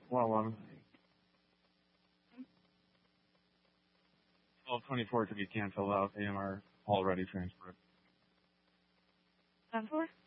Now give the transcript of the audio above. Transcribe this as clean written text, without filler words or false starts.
Well, 1224 to be canceled out. AMR already transferred. 10-4?